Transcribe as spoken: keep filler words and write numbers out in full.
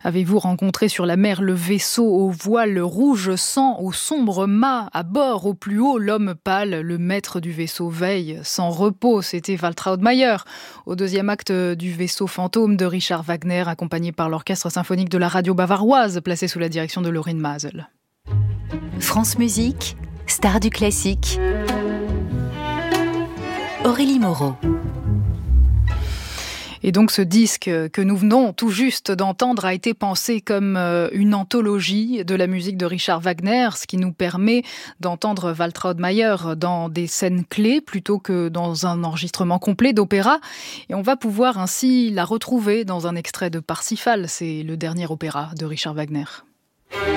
Avez-vous rencontré sur la mer le vaisseau au voile rouge sang, au sombre mât, à bord, au plus haut, l'homme pâle, le maître du vaisseau veille, sans repos, c'était Waltraud Mayer, au deuxième acte du vaisseau fantôme de Richard Wagner, accompagné par l'orchestre symphonique de la radio bavaroise, placé sous la direction de Lorin Maazel. France Musique, star du classique. Aurélie Moreau. Et donc ce disque que nous venons tout juste d'entendre a été pensé comme une anthologie de la musique de Richard Wagner, ce qui nous permet d'entendre Waltraud Mayer dans des scènes clés plutôt que dans un enregistrement complet d'opéra. Et on va pouvoir ainsi la retrouver dans un extrait de Parsifal, c'est le dernier opéra de Richard Wagner.